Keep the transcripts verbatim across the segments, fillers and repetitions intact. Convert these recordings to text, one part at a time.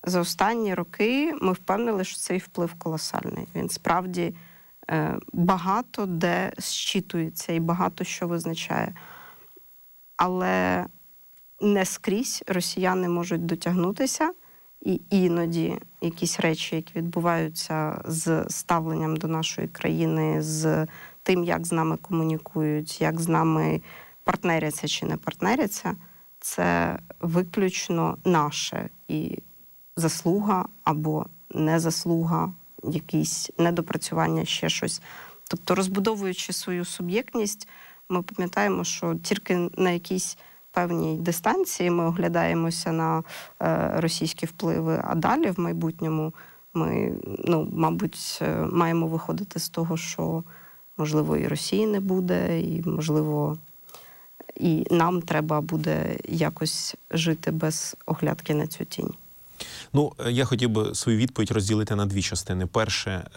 за останні роки ми впевнили, що цей вплив колосальний. Він справді багато де зчитується і багато що визначає. Але не скрізь росіяни можуть дотягнутися, і іноді якісь речі, які відбуваються з ставленням до нашої країни, з тим, як з нами комунікують, як з нами партнеряться чи не партнеряться, це виключно наше і заслуга або незаслуга, якісь недопрацювання, ще щось. Тобто, розбудовуючи свою суб'єктність, ми пам'ятаємо, що тільки на якійсь певній дистанції ми оглядаємося на е, російські впливи, а далі в майбутньому ми, ну, мабуть, маємо виходити з того, що, можливо, і Росії не буде, і, можливо, і нам треба буде якось жити без оглядки на цю тінь. Ну, я хотів би свою відповідь розділити на дві частини. Перше,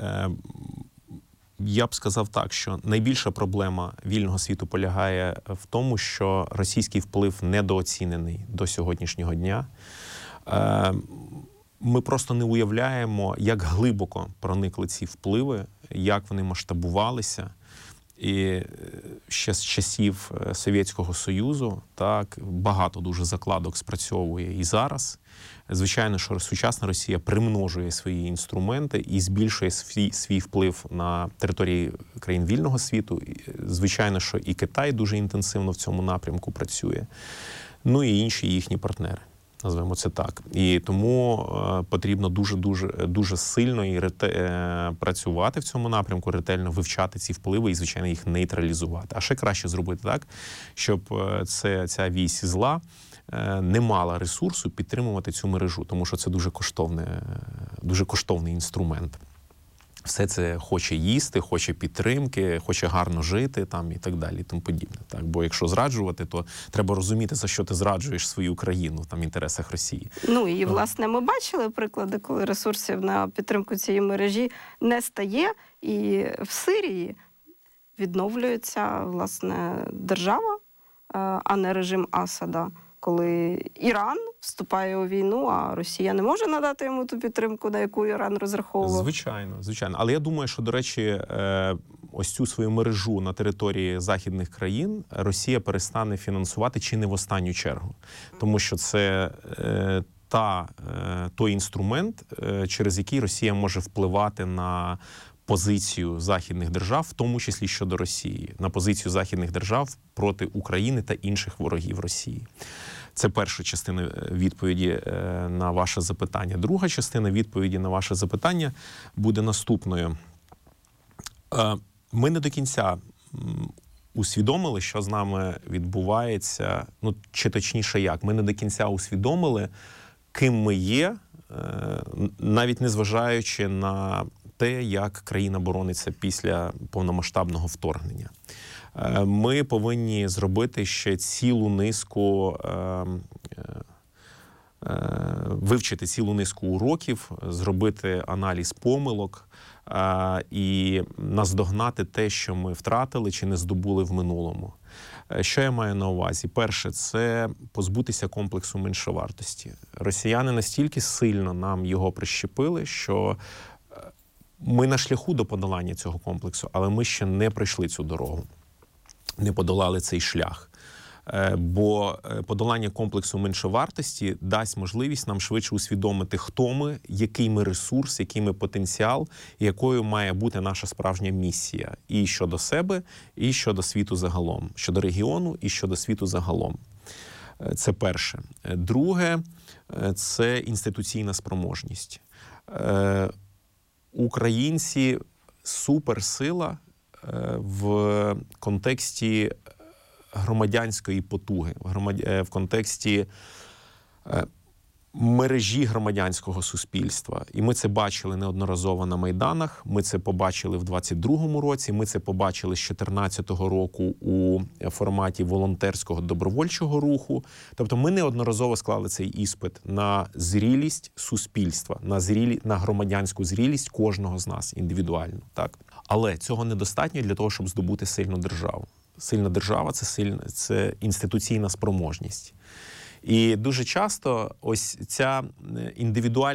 я б сказав так, що найбільша проблема вільного світу полягає в тому, що російський вплив недооцінений до сьогоднішнього дня. Ми просто не уявляємо, як глибоко проникли ці впливи, як вони масштабувалися. І ще з часів Совєтського Союзу так багато дуже закладок спрацьовує і зараз. Звичайно, що сучасна Росія примножує свої інструменти і збільшує свій, свій вплив на території країн вільного світу. Звичайно, що і Китай дуже інтенсивно в цьому напрямку працює. Ну і інші їхні партнери. Назвемо це так. І тому е, потрібно дуже-дуже дуже сильно і рете, е, працювати в цьому напрямку, ретельно вивчати ці впливи і, звичайно, їх нейтралізувати. А ще краще зробити так, щоб це, ця вісь зла е, не мала ресурсу підтримувати цю мережу, тому що це дуже коштовне, дуже коштовний інструмент. Все це хоче їсти, хоче підтримки, хоче гарно жити там і так далі, і тому подібне. Так, бо якщо зраджувати, то треба розуміти, за що ти зраджуєш свою країну там в інтересах Росії. Ну і власне ми бачили приклади, коли ресурсів на підтримку цієї мережі не стає, і в Сирії відновлюється власне держава, а не режим Асада. Коли Іран вступає у війну, а Росія не може надати йому ту підтримку, на яку Іран розраховував. Звичайно, звичайно. Але я думаю, що, до речі, ось цю свою мережу на території західних країн Росія перестане фінансувати чи не в останню чергу. Тому що це та, той інструмент, через який Росія може впливати на позицію західних держав, в тому числі щодо Росії, на позицію західних держав проти України та інших ворогів Росії. Це перша частина відповіді на ваше запитання. Друга частина відповіді на ваше запитання буде наступною. Ми не до кінця усвідомили, що з нами відбувається, ну, чи точніше як, ми не до кінця усвідомили, ким ми є, навіть незважаючи на те, як країна борониться після повномасштабного вторгнення. Ми повинні зробити ще цілу низку, вивчити цілу низку уроків, зробити аналіз помилок і наздогнати те, що ми втратили чи не здобули в минулому. Що я маю на увазі? Перше, це позбутися комплексу меншовартості. Росіяни настільки сильно нам його прищепили, що ми на шляху до подолання цього комплексу, але ми ще не пройшли цю дорогу, не подолали цей шлях. Бо подолання комплексу меншовартості дасть можливість нам швидше усвідомити, хто ми, який ми ресурс, який ми потенціал, і якою має бути наша справжня місія і щодо себе, і щодо світу загалом, щодо регіону і щодо світу загалом. Це перше. Друге – це інституційна спроможність. Українці суперсила в контексті громадянської потуги, в контексті мережі громадянського суспільства. І ми це бачили неодноразово на Майданах, ми це побачили в двадцять другому році, ми це побачили з чотирнадцятого року у форматі волонтерського добровольчого руху. Тобто ми неодноразово склали цей іспит на зрілість суспільства, на, зрілі, на громадянську зрілість кожного з нас індивідуально. Так? Але цього недостатньо для того, щоб здобути сильну державу. Сильна держава – це, сильна, це інституційна спроможність. І дуже часто ось ця індивідуальна